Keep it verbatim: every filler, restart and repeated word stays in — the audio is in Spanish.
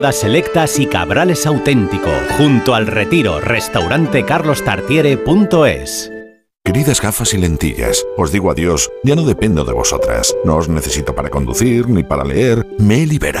Selectas y Cabrales Auténtico, junto al Retiro, restaurante carlos tartiere punto es. Queridas gafas y lentillas, os digo adiós, ya no dependo de vosotras. No os necesito para conducir ni para leer, me he liberado